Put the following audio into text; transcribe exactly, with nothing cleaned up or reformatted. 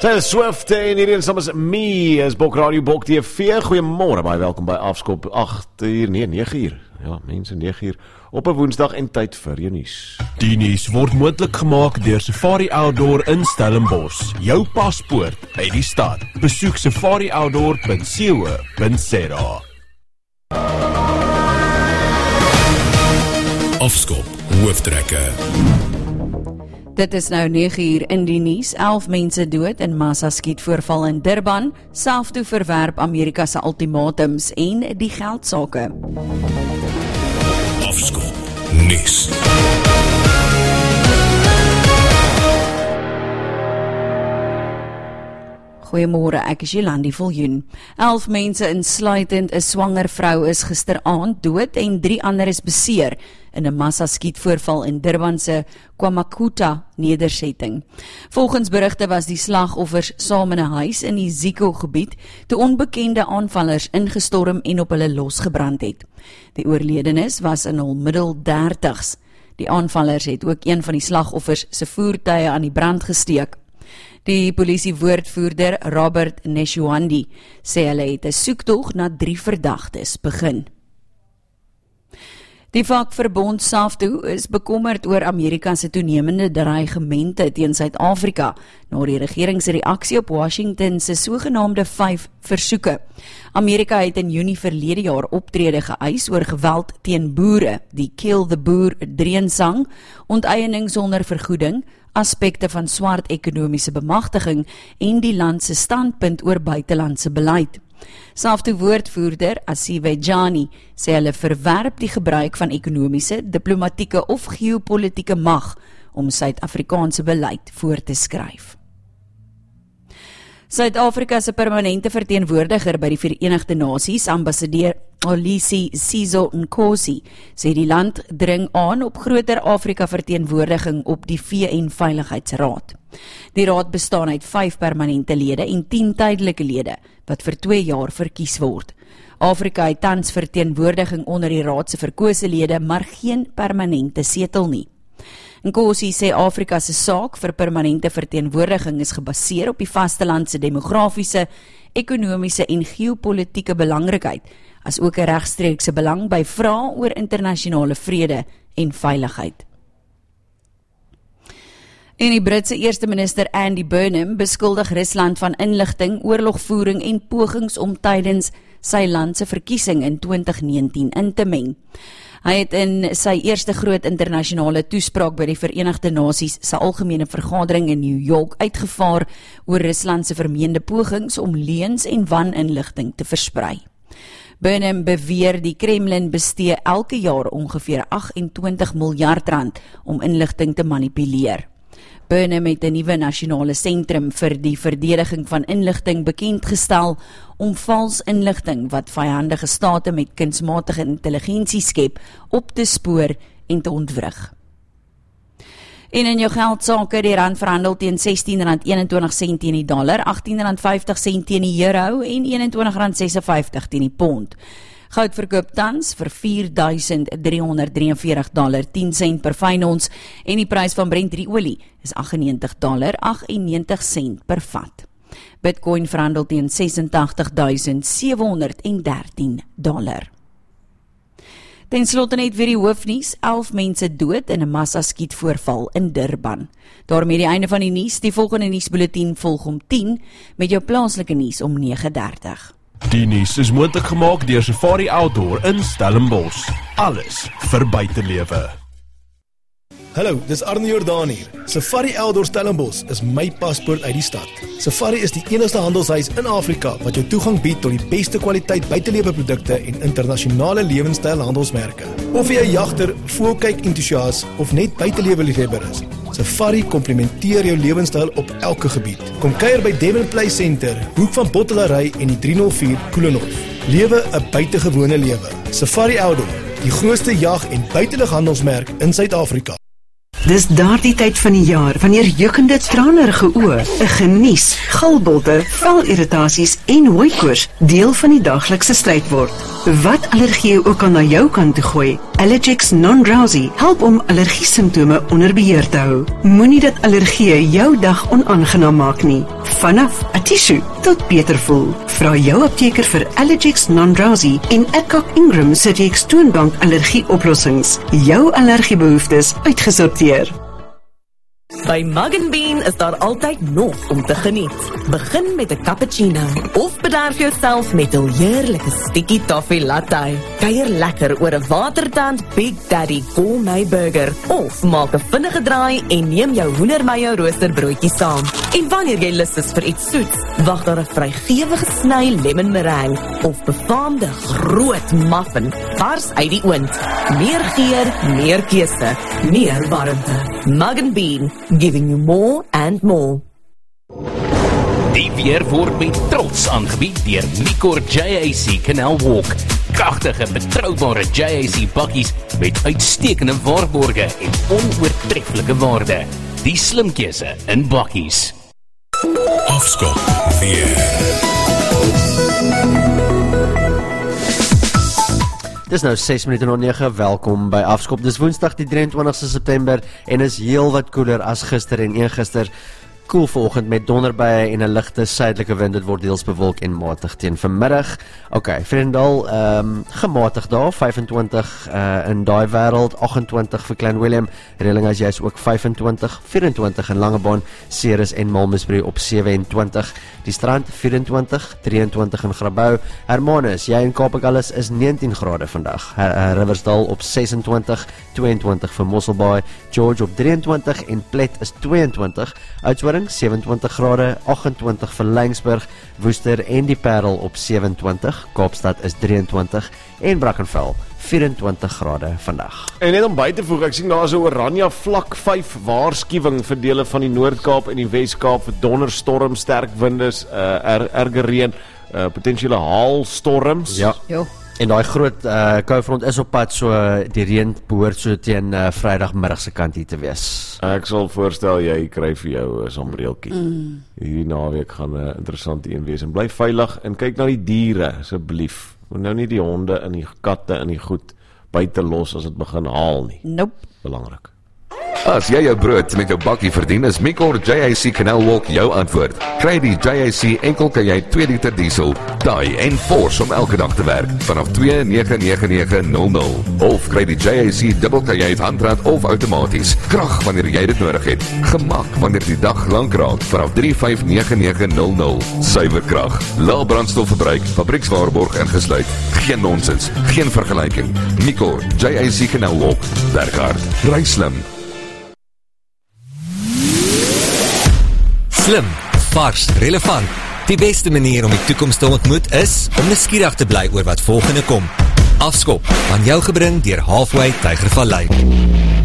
Taylor Swift en hierdie saam is me, is Bok Radio, Bok T V. Goeiemôre, baie welkom by Afskop agt uur, nee, nege uur. Ja, mense, nege uur op 'n Woensdag en tyd vir jou nuus. Die nuus word moontlik gemaak deur Safari Outdoor in Stellenbosch. Jou paspoort uit die stad. Besoek safari outdoor punt co punt za. Afskop hooftrekke. Dit is nou nege uur in die nuus, elf mense dood in massa skietvoorval in Durban, selftoe verwerp Amerika se ultimatums en die geldsake. Afskop nuus. Goeiemôre, ek is Jolandi Viljoen. Elf mense insluitend 'n swanger vrou is gisteraand dood en drie ander is beseer in 'n massa skietvoorval in Durban se KwaMakuta nedersetting. Volgens berigte was die slagoffers saam in 'n huis in die Zico gebied toe onbekende aanvallers ingestorm en op hulle losgebrand het. Die oorledenes was in hul middel dertigs. Die aanvallers het ook een van die slagoffers se voertuie aan die brand gesteek. Die polisiewoordvoerder Robert Neshuandi sê hulle het 'n soektog na drie verdagtes begin. Die vakverbond SAFTU is bekommerd oor Amerika se toenemende dreigemente teen Suid-Afrika na die regering se reaksie op Washington se sogenaamde vyf versoeke. Amerika het in Junie verlede jaar optrede geëis oor geweld teen boere, die Kill the Boer dreensang, onteiening sonder vergoeding, aspekte van swart ekonomiese bemagtiging en die land se standpunt oor buitelandse beleid. SAFTU woordvoerder Asiwe Jani sê hulle verwerp die gebruik van ekonomiese, diplomatieke of geopolitieke mag om Suid-Afrikaanse beleid voor te skryf. Suid-Afrika se permanente verteenwoordiger by die Verenigde Nasies, ambassadeur Olisi Sizo Nkosi, sê die land dring aan op groter Afrika verteenwoordiging op die V N-veiligheidsraad. Die raad bestaan uit vyf permanente lede en tien tydelike lede, wat vir twee jaar verkies word. Afrika het tans verteenwoordiging onder die raad se verkose lede, maar geen permanente setel nie. Nkosi sê Afrika se saak vir permanente verteenwoordiging is gebaseer op die vasteland se demografiese, ekonomiese en geopolitieke belangrikheid, as ook 'n regstreekse belang by vrae oor internasionale vrede en veiligheid. En die Britse eerste minister Andy Burnham beskuldig Rusland van inligting, oorlogvoering en pogings om tydens sy land se verkiesing in twintig negentien in te meng. Hy het in sy eerste groot internasionale toespraak by die Verenigde Nasies se algemene vergadering in New York uitgevaar oor Rusland se vermeende pogings om leuns en waninligting te versprei. Burnham beweer die Kremlin bestee elke jaar ongeveer agt en twintig miljard rand om inligting te manipuleer. Burnham het 'n nuwe nasionale sentrum vir die verdediging van inligting bekendgestel om vals inligting wat vyhandige state met kunsmatige intelligensie skep op te spoor en te ontwrig. En in jou geldsake, die rand verhandel teen sestien rand eenentwintig sent teen die dollar, agttien rand vyftig sent teen die euro en eenentwintig rand vyfenses teen die pond. Goud verkoop tans vir vier duisend driehonderd drieënveertig dollar tien sent per fyn ons en die prys van Brent olie is agt en negentig dollar agtennegentig sent per vat. Bitcoin verhandel teen ses en tagtig duisend sewehonderd dertien dollar. Ten slotte net weer die hoofnuus, elf mense dood in 'n massa skietvoorval in Durban. Daarmee die einde van die nuus, die volgende nuusbulletin volg om tien met jou plaaslike nuus om nege dertig. Die nuus is moontlik gemaak deur Safari Outdoor in Stellenbosch. Alles vir buitelewe. Hallo, dis Arne Jordaan hier. Safari Outdoor Stellenbosch is my paspoort uit die stad. Safari is die enigste handelshuis in Afrika wat jou toegang bied tot die beste kwaliteit buiteleweprodukte en internasionale lewenstyl handelsmerke. Of jy 'n jagter, voelkyk entoesias of net buitelewe liefhebber is, Safari komplementeer jou lewenstyl op elke gebied. Kom kuier by Devon Play Center, hoek van Bottelary en die driehonderd vier Koelenhof. Lewe 'n buitengewone lewe. Safari Outdoor, die grootste jag- en buitelighandelsmerk in Suid-Afrika. Dis daardie tyd van die jaar wanneer jukkende tranerige oë, 'n genies, gilbolte, velirritasies en hooikoors deel van die daglikse stryd word. Wat allergie ook al na jou kant toe gooi, Allergex Non-Drowsy help om allergiesimptome onder beheer te hou. Moenie dat allergie jou dag onaangenaam maak nie. vanaf 'n tissue tot beter voel. Vra jou apteker vir Allergex Non-Drowsy en Adcock Ingram Certix toonbank allergieoplossings. Jou allergiebehoeftes uitgesorteer. By Mug and Bean is daar altyd nog om te geniet. Begin met 'n cappuccino of bederf jouself met 'n heerlike sticky toffee latte. Kuier lekker oor 'n watertand Big Daddy gourmet burger of maak 'n vinnige draai en neem jou hoendermayo roosterbroodjie saam. En wanneer jy lus is vir iets soets, wag daar 'n vrygewige sny lemon meringue of befaamde groot muffin vars uit die oond. Meer geur, meer keuse, meer warmte. Mug and Bean, giving you more and more. Die weer word met trots aangebied deur Micor J A C Canal Walk. Kragtige, betroubare J A C bakkies met uitstekende waarborge en onoortreffelike waarde. Die slim keuse in bakkies. Afskop weer. Dis nou ses minute na nege, welkom by Afskop. Dis Woensdag die drie en twintigste September en is heel wat koeler as gister en eergister. Koel vanoggend met donderbuie en 'n ligte suidelike wind. Dit word deels bewolk en matig teen vanmiddag. OK, Vredendal, ehm um, gematig daar, vyfentwintig uh, in daai wêreld, agt-en-twintig vir Klein Willem. Reeling as jy's ook vyfentwintig, vyf-en-twintig in Langebaan, Ceres en Malmesbury op sewe-en-twintig. Die Strand vyf-en-twintig, drie-en-twintig in Grabouw. Hermanus, jy in Kaapagullis is negentien grade vandag. Uh, Riversdal op ses-en-twintig, twee-en-twintig vir Mosselbaai. George op drie-en-twintig en Plet is twee-en-twintig. Oudtshoorn sewe-en-twintig grade, agt-en-twintig vir Laingsburg, Woester en die Parel op sewe-en-twintig, Kaapstad is drie-en-twintig en Brackenfell vyf-en-twintig grade vandag. En net om by te voeg, ek sien daar is 'n oranje vlak vyf waarskuwing vir dele van die Noord-Kaap en die Wes-Kaap vir donderstorm, sterk windes, uh, er, erge reën, uh, potensiële haalstorms. Ja. Jo. En daai groot uh, koufront is op pad, so die reën behoort so teen uh, Vrydagmiddag se kant hier te wees. Ek sal voorstel jy kry vir jou 'n sombreeltjie. Mm. Hierdie naweek gaan 'n interessante een wees en bly veilig en kyk na die diere asseblief. Moet nou nie die honde en die katte en die goed buite los as dit begin haal nie. Nope. Belangrik. As jy jou brood met jou bakkie verdien, is Micor J A C Canal Walk jou antwoord. Kry die J A C enkel kan jy twee liter diesel, daai en force om elke dag te werk vanaf twee nege nege nege nul nul. Of kry die J A C dubbel kajuit handrat of outomaties. Krag wanneer jy dit nodig het. Gemak wanneer die dag lank raak vanaf drie vyf nege nege nul nul. Suiwer krag, lae brandstofverbruik, fabriekswaarborg ingesluit. Geen nonsens, geen vergelyking. Micor J A C Canal Walk. Werk hard, ry slim. Slim, vars, relevant. Die beste manier om die toekoms te ontmoet is om nuuskierig te bly oor wat volgende kom. Afskop, aan jou gebring deur Halfway Tygervallei.